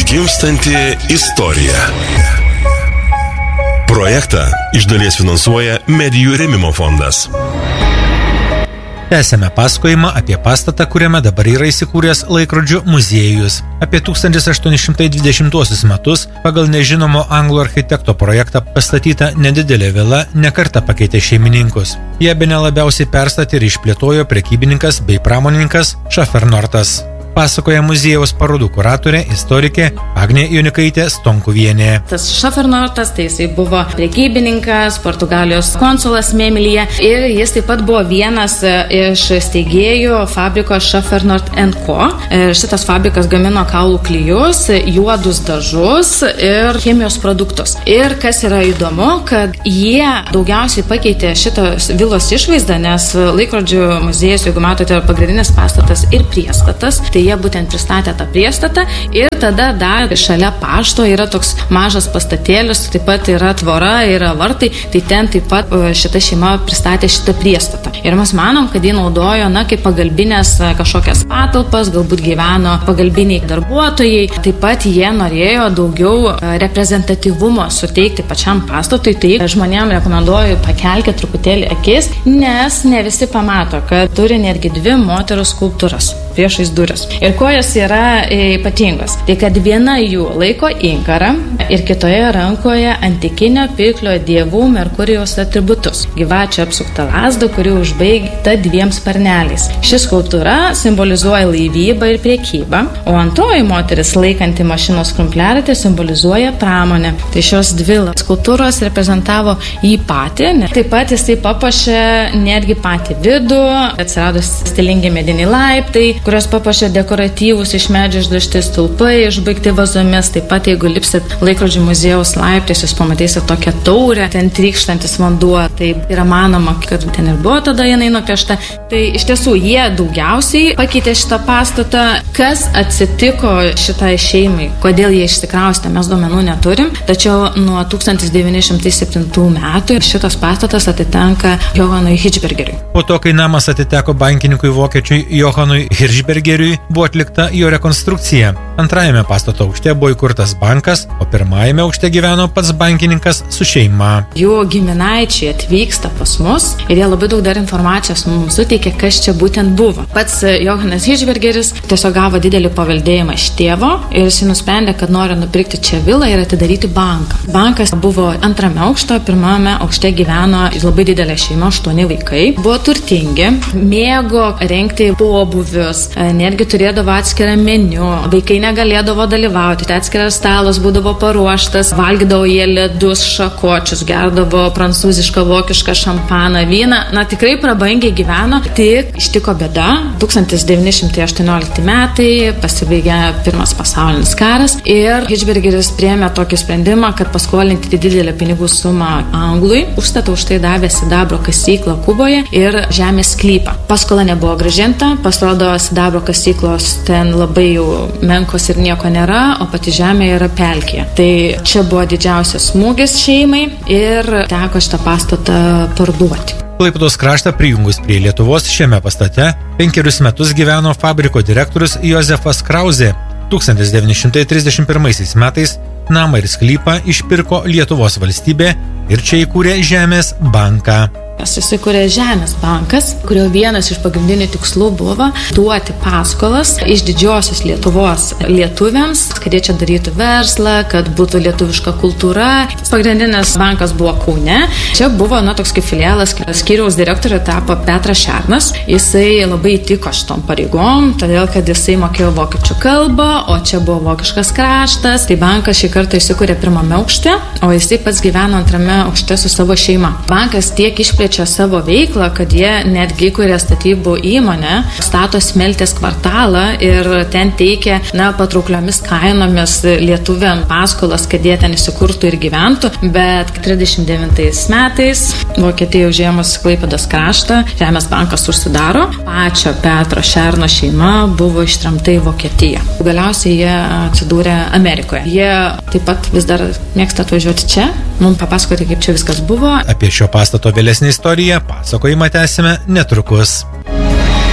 Gimstanti istorija. Projektą iš dalies finansuoja Medijų rėmimo fondas. Tęsėme pasakojimą apie pastatą, kuriame dabar yra įsikūręs laikrodžių muziejus. Apie 1820 metus pagal nežinomo anglų architekto projektą pastatyta nedidelė vila nekartą pakeitė šeimininkus. Ją bene labiausiai perstatė ir išplėtojo prekybininkas bei pramonininkas Schaffernortas. Pasakoja muziejaus parodų kuratorė, istorikė Agnė Jonikaitė Stonkuvienė. Tas Schaffernortas, tai jisai buvo prekybininkas, Portugalijos konsulas Memelyje ir jis taip pat buvo vienas iš steigėjų fabriko Schaffernort & Co. Šitas fabrikas gamino kaulų klijus, juodus dažus ir chemijos produktus. Ir kas yra įdomu, kad jie daugiausiai pakeitė šitos vilos išvaizdą, nes laikrodžių muziejus, jeigu matote, pagrindinis pastatas ir priestatas, tai jie būtent pristatė tą priestatą ir tada dar šalia pašto yra toks mažas pastatėlis, taip pat yra tvora, yra vartai, tai ten taip pat šita šeima pristatė šitą priestatą. Ir mes manom, kad jį naudojo, kaip pagalbinės kažkokias patalpas, galbūt gyveno pagalbiniai darbuotojai, taip pat jie norėjo daugiau reprezentatyvumo suteikti pačiam pastatui, tai žmonėm rekomenduoju pakelkite truputėlį akis, nes ne visi pamato, kad turi netgi 2 moterų skulptūras priešais duris. Ir kuo jos yra ypatingos? Tai kad viena jų laiko inkarą ir kitoje rankoje antikinio pirklio dievų Merkurijaus atributus. Gyvačio apsukta lazda, kuri užbaigta 2 sparneliais. Ši skulptūra simbolizuoja laivybą ir priekybą, o antroji moteris laikanti mašinos krumpliaratį simbolizuoja pramonę. Tai šios 2 skulptūros reprezentavo jį patį. Taip pat jisai papuošė netgi patį vidų, atsirado stilingi mediniai laiptai, kurios papuošė dekoratyvūs iš medžio išdažti stulpai, išbaigti vazomis. Taip pat, jeigu lipsit laikrodžių muziejaus laiptais, jūs pamatysite tokią taurę, ten trykštantis vanduo. Tai yra manoma, kad ten ir buvo tada jinai nupiešta. Tai iš tiesų jie daugiausiai pakeitė šitą pastatą. Kas atsitiko šitai šeimai? Kodėl jie išsikraustė? Mes duomenų neturim. Tačiau nuo 1907 metų šitas pastatas atitenka Johanui Hirschbergeriui. Po to, kai namas atiteko bankininkui vokiečiui Johanui Hirschbergeriui, buvo atlikta jo rekonstrukcija. Antrajame pastato aukšte buvo įkurtas bankas, o pirmajame aukšte gyveno pats bankininkas su šeima. Jų giminaičiai atvyksta pas mus ir jie labai daug dar informacijos mums suteikia, kas čia būtent buvo. Pats Johanas Hirschbergeris tiesiog gavo didelį paveldėjimą iš tėvo ir jis nusprendė, kad nori nupirkti čia vilą ir atidaryti banką. Bankas buvo antrame aukšte, pirmame aukšte gyveno labai didelė šeima, 8 vaikai. Buvo turtingi, mėgo rengti pobūvius, netgi turėdavo atskirą meniu, vaikai negalėdavo dalyvauti, tai atskiras stalas būdavo paruoštas, valgydavo jie ledus, šakočius, gerdavo prancūzišką, vokišką šampaną, vyną, tikrai prabangiai gyveno, tik ištiko bėda. 1918 metai pasibaigė Pirmas pasaulinis karas ir Hirschbergeris priėmė tokį sprendimą, kad paskolinti didelę pinigų sumą Anglui, užstatą už tai davė sidabro kasyklą Kuboje ir žemės sklypą. Paskola nebuvo grąžinta, pasirodo sidabro kasyklos ten labai jau menkos ir nieko nėra, o pati žemė yra pelkė. Tai čia buvo didžiausias smūgis šeimai ir teko šitą pastatą parduoti. Klaipėdos kraštą prijungus prie Lietuvos šiame pastate 5 metus gyveno fabriko direktorius Josefas Krauzė. 1931 metais namą ir sklypą išpirko Lietuvos valstybė ir čia įkūrė Žemės banką. Susikūrė Žemės bankas, kurio vienas iš pagrindinių tikslų buvo duoti paskolas iš didžiosios Lietuvos lietuviams, kad jie čia darytų verslą, kad būtų lietuviška kultūra. Pagrindinis bankas buvo Kaune. Čia buvo toks kaip filialas, skyriaus direktoriu tapo Petras Šernas. Jisai labai tiko šitom pareigom, todėl kad jisai mokėjo vokiečių kalbą, o čia buvo vokiškas kraštas. Tai bankas šį kartą įsikūrė 1 aukšte, o jisai pats gyveno 2 aukšte su savo šeima. Bankas tiek išplėtė savo veiklą, kad jie netgi įkūrė statybų įmonę, stato smeltės kvartalą ir ten teikia patraukliomis kainomis lietuviam paskolas, kad jie ten įsikurtų ir gyventų, bet 39 metais Vokietija užėmus Klaipėdos kraštą, Žemės bankas užsidaro, pačio Petro Šerno šeima buvo ištremta į Vokietiją. Galiausiai jie atsidūrė Amerikoje. Jie taip pat vis dar mėgsta atvažiuoti čia, mums papasakoti, kaip čia viskas buvo. Apie šio pastato vėlesnį istoriją pasakojimą tęsime netrukus.